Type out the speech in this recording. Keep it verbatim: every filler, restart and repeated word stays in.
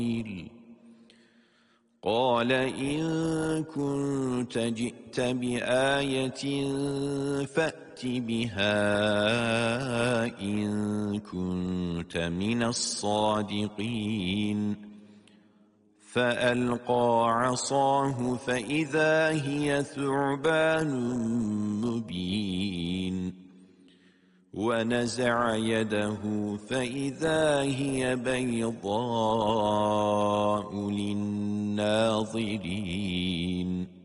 قال إن كنت جئت بآية فأت بها إن كنت من الصادقين فألقى عصاه فإذا هي ثعبان مبين ونزع يده فإذا هي بيضاء للناظرين